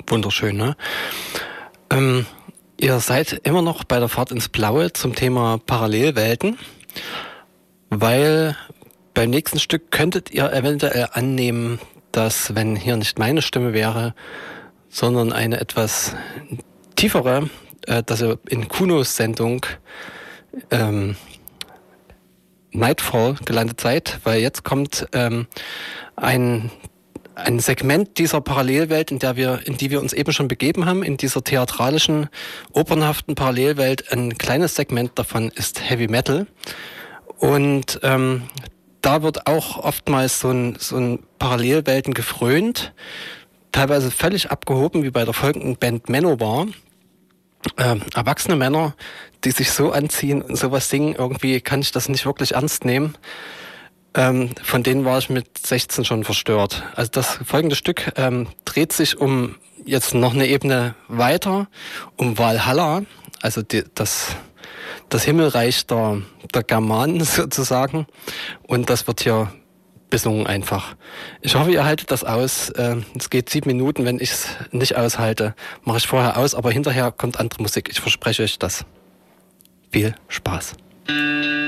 Wunderschön, ne? Ihr seid immer noch bei der Fahrt ins Blaue zum Thema Parallelwelten, weil beim nächsten Stück könntet ihr eventuell annehmen, dass, wenn hier nicht meine Stimme wäre, sondern eine etwas tiefere, dass ihr in Kunos Sendung Nightfall gelandet seid, weil jetzt kommt ein Segment dieser Parallelwelt, in die wir uns eben schon begeben haben, in dieser theatralischen, opernhaften Parallelwelt. Ein kleines Segment davon ist Heavy Metal. Und da wird auch oftmals so ein Parallelwelten gefrönt, teilweise völlig abgehoben, wie bei der folgenden Band Manowar. Erwachsene Männer, die sich so anziehen und sowas singen, irgendwie kann ich das nicht wirklich ernst nehmen. Von denen war ich mit 16 schon verstört. Also das folgende Stück dreht sich um jetzt noch eine Ebene weiter, um Valhalla, also das Himmelreich der Germanen sozusagen. Und das wird hier besungen einfach. Ich hoffe, ihr haltet das aus. Es geht 7 Minuten. Wenn ich es nicht aushalte, mache ich vorher aus. Aber hinterher kommt andere Musik. Ich verspreche euch das. Viel Spaß.